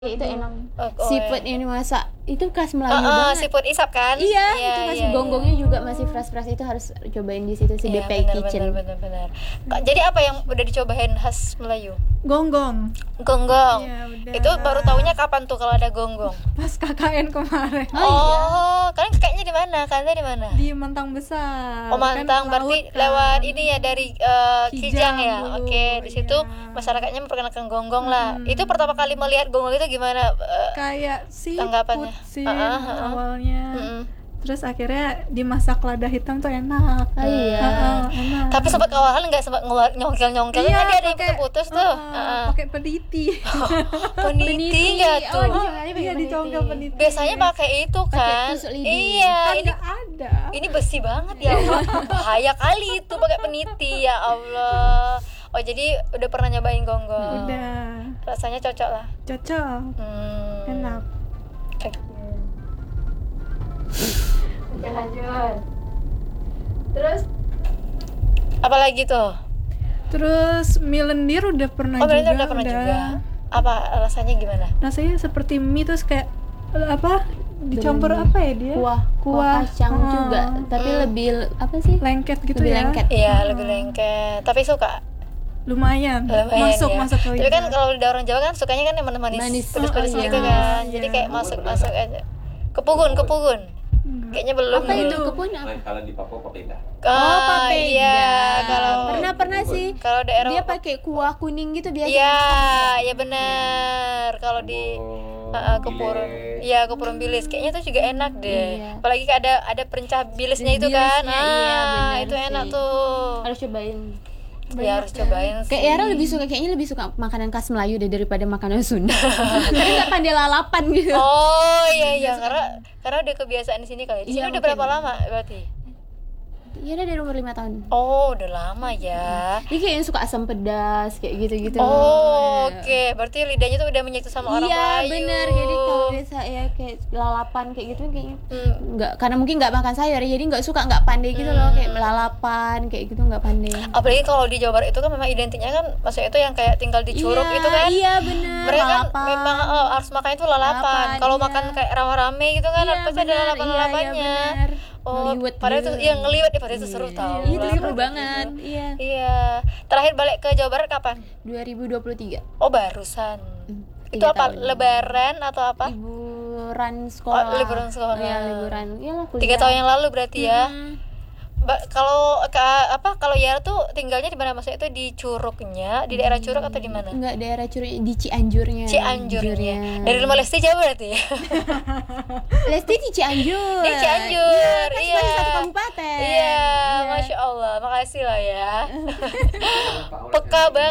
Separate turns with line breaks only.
Itu enak.
Seafood yang dimasak itu khas Melayu banget.
Seafood isap kan?
Iya, itu masih gonggongnya juga masih fresh itu harus cobain di situ sih, DPI Kitchen.
Benar. Jadi apa yang udah dicobain khas Melayu?
Gonggong.
Iya,
udah.
Itu baru taunya kapan tuh kalau ada gonggong?
Pas KKN kemarin.
Kalian kayaknya di mana? Kalian di mana?
Di Mentang Besar.
Mantang,
kan
berarti
laut,
lewat
kan.
ini ya dari Kijang ya.
dulu,
Oke, di situ
iya.
masyarakatnya memperkenalkan gonggong lah. Itu pertama kali melihat gonggong itu gimana?
Kayak
tanggapannya?
seafood sih awalnya. Terus akhirnya dimasak lada hitam tuh enak. Enak.
Tapi sempat kawalan nggak, sempat nyongkel
Iya,
kan dia ada yang putus-putus tuh.
Pakai peniti.
Peniti nggak tuh?
Iya, dicongkel peniti.
Biasanya pakai itu kan?
tusuk lidi.
Iya,
Kan
ini
nggak ada.
ini besi banget ya Allah. Bahaya kali itu pakai peniti ya Allah. Oh, jadi udah pernah nyobain gonggong?
Udah.
Rasanya cocok lah.
Cocok. Enak.
Lanjut. Terus
Apalagi tuh?
Terus mie lendir udah pernah juga.
Berarti udah pernah juga. Apa rasanya gimana?
Rasanya seperti mie terus kayak apa? Dicampur apa ya dia?
Kuah kacang juga, tapi lebih apa sih?
Lengket gitu
Lebih
ya.
lengket.
Iya, lebih lengket. Tapi suka.
Lumayan masuk
Ya.
masuk ke
Tapi
lidah.
kan kalau lidah orang Jawa kan sukanya kan yang manis, pedas-pedas
iya.
gitu kan.
Iya.
Jadi kayak masuk aja. Kepugun. Kayaknya belum.
Apa
nih.
itu? Kebun apa?
Kalau di Papua papeda.
Papeda.
Iya, kalau
pernah sih.
kalau daerah
Dia pakai kuah kuning gitu biasanya.
Iya, benar. Kalau di kepurun. Iya, kepurun bilis. Kayaknya itu juga enak deh.
Iya.
Apalagi ada perencah bilisnya itu kan.
Bilisnya, iya, benar
Itu enak
sih.
tuh.
Harus cobain.
Ya harus cobain sih.
Kayak Yara kayaknya lebih suka makanan khas Melayu deh daripada makanan Sunda. Karena nggak pandai lalapan gitu.
Oh iya, karena udah kebiasaan di sini kali. Di sini
Iya,
udah
mungkin.
berapa lama berarti?
Iya, dari umur 5 tahun.
Oh, udah lama ya.
Dia kayak yang suka asam pedas kayak gitu-gitu.
Oh, oke. Berarti lidahnya tuh udah menyatu sama orang
Iya,
Melayu.
benar. Jadi kalau biasa ya kayak lalapan kayak gitu kayaknya nggak, karena mungkin nggak makan sayur, jadi nggak pandai gitu loh, kayak lalapan kayak gitu nggak pandai.
Apalagi kalau di Jawa Barat itu kan memang identiknya kan maksudnya itu yang kayak tinggal di Curug
Iya,
itu kan.
iya, benar.
Mereka kan
Lalapan.
memang harus makan itu lalapan. Kalau
iya.
makan kayak rame gitu kan
Iya,
pasti ada
benar.
lalapan-lalapannya.
Iya, benar.
Oh,
Ngeliwet
padahal
gitu.
itu yang ngeliwet padahal itu seru tau.
Iya, itu seru banget. Iya.
Iya. Terakhir balik ke Jawa Barat kapan?
2023.
Oh, barusan. Itu
3
apa?
tahun.
Lebaran atau apa?
Liburan sekolah.
Oh, liburan sekolah.
Iya, liburan. Iya lah,
3 tahun yang lalu berarti ya. Kalau kalau Yara tuh tinggalnya di mana, maksudnya itu di Curugnya, di daerah Curug atau di mana?
Enggak, daerah Curug, di Cianjurnya.
Cianjurnya. Dari rumah Lesti jauh berarti ya?
Lesti di Cianjur.
Di Cianjur.
Kan
Iya.
masih satu kabupaten.
Iya, Masya Allah. Makasih lah ya. Peka banget.